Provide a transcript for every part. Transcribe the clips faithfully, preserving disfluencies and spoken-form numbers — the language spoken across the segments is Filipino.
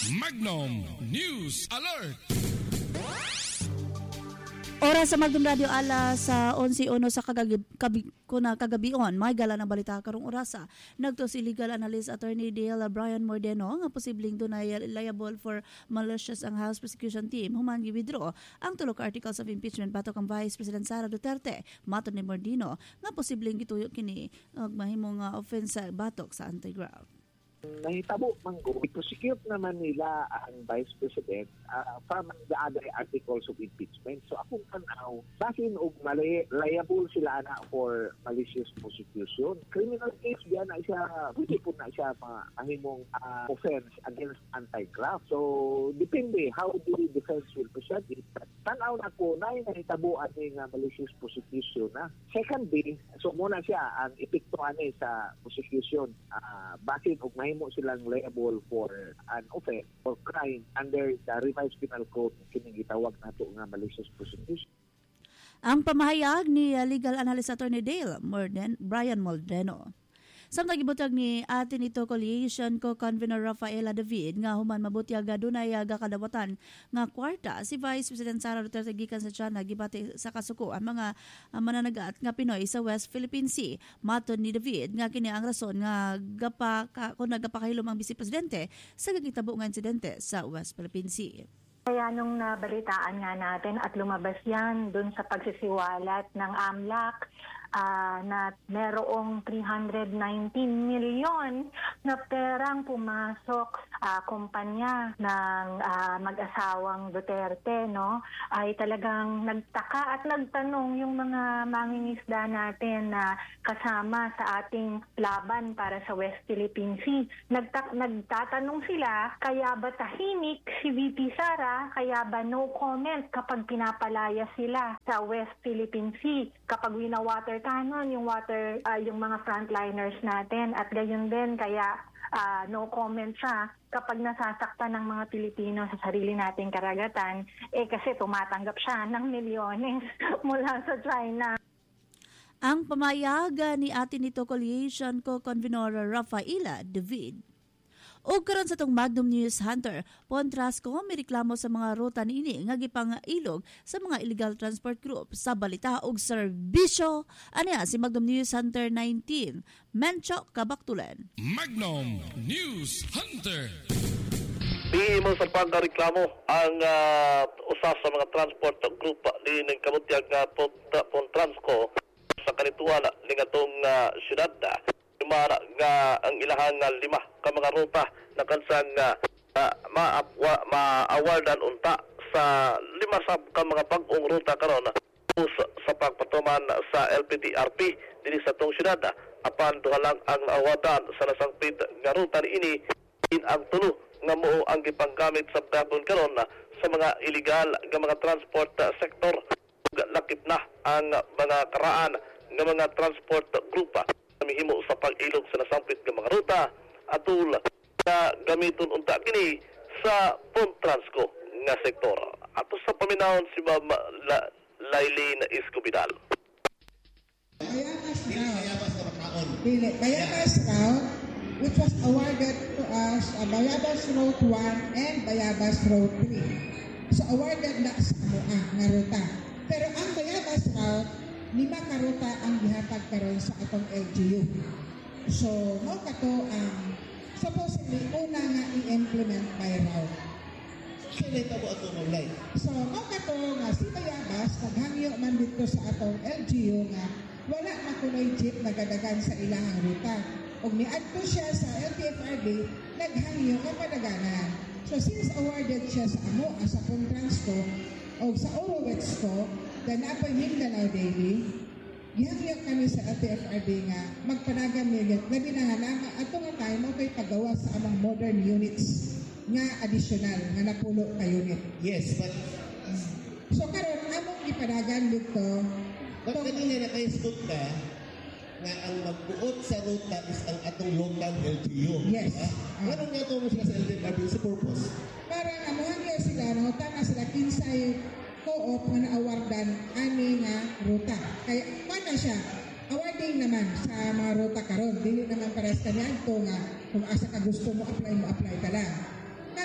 Magnum News Alert! Oras sa Magnum Radio alas sa onse uno sa kagagi, kabi, kuna kagabion. May gala ng balita karong orasa. Nagto si legal analyst attorney Dale Brian Mordeno nga posibleng dunay liable for malicious ang House prosecution team human gi-withdraw ang tulo ka articles of impeachment batok ang Vice President Sara Duterte. Matud ni Mordeno nga posibleng gituyo kini og mahimong uh, offense batok sa anti-graft. Nahitabo manggo, i-prosecute naman nila ang Vice President uh, from the other articles of impeachment. So akong tanaw, basin og mali, liable sila na for malicious prosecution. Criminal case diyan na siya, pwede po na siya mahimong uh, offense against anti-graft. So depende how the defense will present it. Tanaw na ko na nahitabo aning uh, malicious prosecution. Na. Secondly, so muna siya ang epekto ani sa prosecution. Uh, basin og mahimo silang liable for an offense or crime under the revised penal code kining gitawag nato nga malicious prosecution. Ang pamahayag ni uh, legal analyst attorney Dale Morden, Brian Mordeno. Samtang gibutag ni atin ito coalition ko convener Rafaela David nga human mabuti aga dunay aga kadawatan nga kwarta si Vice President Sara Duterte gikan sa China gibati sa kasuko ang mga uh, mananagat nga Pinoy sa West Philippine Sea. Matud ni David nga kini ang rason nga gapa ka, kung nagapakahilom ang Vice Presidente sa gagitabo nga insidente sa West Philippine Sea. Kaya nung nabalitaan nga natin at lumabas yan dun sa pagsisiwalat ng AMLAC uh, na merong three hundred nineteen milyon na perang pumasok sa uh, kumpanya ng uh, mag-asawang Duterte, no? Ay talagang nagtaka at nagtanong yung mga mangingisda natin na kasama sa ating laban para sa West Philippine Sea. Nagta- nagtatanong sila, kaya ba tahimik si V P Sara? Kaya ba no comment kapag pinapalaya sila sa West Philippine Sea? Kapag wina-water cannon yung water, uh, yung mga frontliners natin at gayon din kaya uh, no comment siya kapag nasasaktan ng mga Pilipino sa sarili nating karagatan, eh kasi tumatanggap siya ng milyones mula sa China. Ang pamayaga ni atin nito coalition ko convener Rafaela David. O karon sa tong Magnum News Hunter, Pontras ko may reklamo sa mga ruta niini nga gipang ilog sa mga illegal transport group sa balita og serbisyo. Ania si Magnum News Hunter nineteen, Mencho Kabaktulen. Magnum News Hunter. Di mo sa pagreklamo ang uh, usa sa mga transport group ni ning kamutyag nga Pontransco sa kanituan ning atong uh, syudad. Mara nga ang ilahang uh, lima ka mga ruta na kansang uh, uh, ma-awardan ma unta sa lima sa ka mga pag-ong ruta karon sa, sa pagpatuman sa L P D R P dinhi sa tong syudad. Apan duha lang ang awardan sa nasangpit nga ruta niini in ang tulo nga mao ang gipanggamit sa dapon karon sa mga illegal nga mga transport uh, sector. Lakip na ang mga karaan nga mga transport grupa mihimo sa pag-ilog sa nasampit ng mga ruta atul na gamiton unta kini sa Pontransco nga sektor. Ato sa paminawon si Ma'am La, Lailin Escobidal. Bayabas Route. Dili, Bayabas Route, which was awarded to us, uh, Bayabas Route one and Bayabas Route three. So awarded na sa amoa nga ruta. Pero ang Bayabas Route, lima ka ruta ang gihatag karon sa atong L G U. So, mo kato ang um, supposedly una nga i-implement by route. Kaya ito po atong online. So, mo kato nga si Bayabas naghangyo man dito sa atong L G U nga wala makunoy jeep nagadagan sa ilahang ruta. Og niadto siya sa L T F R D naghangyo nga padaganan. So, since awarded siya sa amo sa Pontransco o sa Orowetsco, then apoy Mindanao Daily, gihangyak kami sa L T F R D nga magpanagan milit na binangalang ato nga tayo mo kay pagawa sa amang modern units nga additional nga napulo ka unit. Yes, but so karon among gipanagan dito but kanina na kayo spot ka nga ang magbuot sa ruta is ang atong local L G U. Yes. Uh, Anong nga ito mo sila sa L T F R D sa purpose? Para nga muhangyo sila, nangutana sila kinsay co-op nga na-awardan ani nga ruta. Kaya mana siya, awarding naman sa mga ruta karon. Dili naman pares kaniadto nga kung asa ka gusto mo apply mo apply ka lang.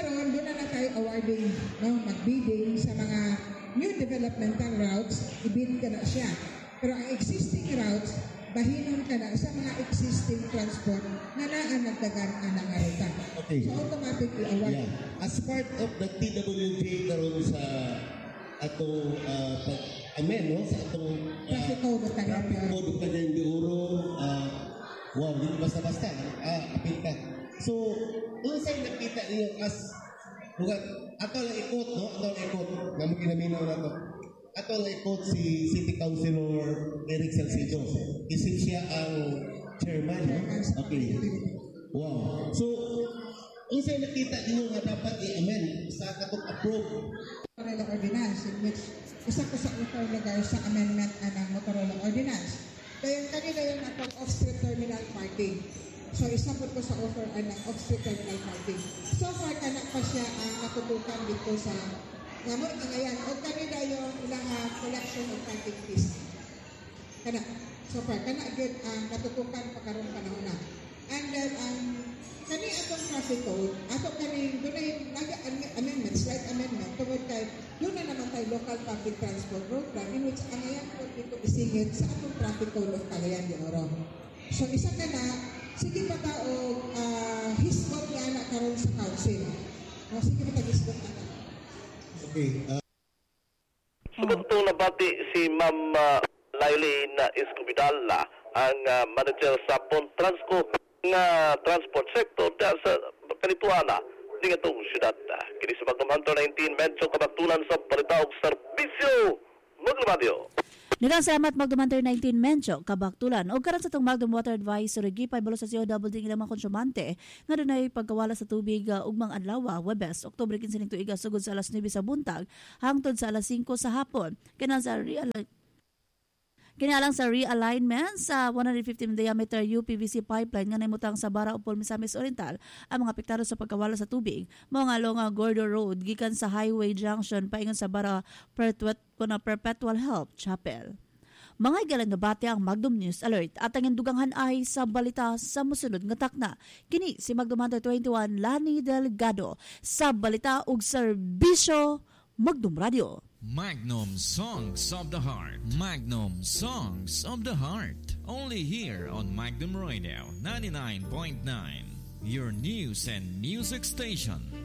karon doon na na tayo awarding, no, mag-bidding sa mga new developmental routes, i-bid ka na siya. Pero ang existing routes, bahinon ka na sa mga existing transport na naan nagdagan anang ruta. Okay. So automatically award. Yeah. As part of the T W J karon sa atong uh, pag-amen, no? Sa atong uh, Traffic Code of Cagayan de Oro. Code of Cagayan de Oro. Uh, wow, hindi basta-basta. Ah, apit ka. So, doon sa'yo nakita niyo as bukan, ato lang ikot, no? Ato lang ikot. Naman ginaminaw na to. Ato lang ikot si City Councilor Eric Salcido. Isip siya ang chairman, no? Okay. Wow. So, doon sa'yo nakita niyo nga dapat i-amend sa katong approve. Motorola Ordinance, in which isa ko sa author lugar sa amendment ng Motorola Ordinance. Kaya kanina yung atong off-street terminal parking. So, isa po ko sa author ng off-street terminal parking. So far, kanak pa siya ang uh, natutukan dito sa ngamot ang ayan. O kanina yung ilang uh, collection of parking fees. Kanak. So far, kanak good ang uh, natutukan pagkaroon panahon na. And then, um, kani atong traffic code, ato kani doon ay nag-amendment, slight amendment, tungod kay doon na naman tayo local public transport program in which ang ayan po dito isingit sa atong traffic code of Cagayan de Oro. So isa ka na, sige pa tao, uh, hisgot niya na karon sa council. O, sige pa tao hisgot na na. Okay. Uh, Sugod nabati si Ma'am uh, Lailyn Escobidala, ang uh, manager sa Pontransco nga transport sector da sa Kanituana di atong syudad. Kini sa Magnum Hunter nineteen medyo kabaktulan sa balita ug serbisyo Magnum Radio. Nila salamat Magnum Hunter nineteen mencho kabaktulan og karon sa tong Magnum Water Advisory gipay balo sa C O double ding ilang mga konsumante nga dunay pagkawala sa tubig uh, ug mga adlaw Webes Oktubre quince ning tuiga sugod sa alas nueve sa buntag hangtod sa alas singko sa hapon. Kanang sa real Kinalang sa realignment sa one hundred fifty diameter U P V C pipeline nga naimutang sa Bara Upol, Misamis Oriental ang mga apektado sa pagkawala sa tubig. Mga longa Gordo Road gikan sa Highway Junction paingon sa Bara Perpetual Help Chapel. Mga igalang nabate ang Magnum News Alert at ang indugangan ay sa balita sa musunod nga takna. Kini si Magnum Hunter twenty-one Lani Delgado sa balita ug serbisyo Magnum Radio. Magnum Songs of the Heart. Magnum Songs of the Heart. Only here on Magnum Radio ninety-nine point nine. Your news and music station.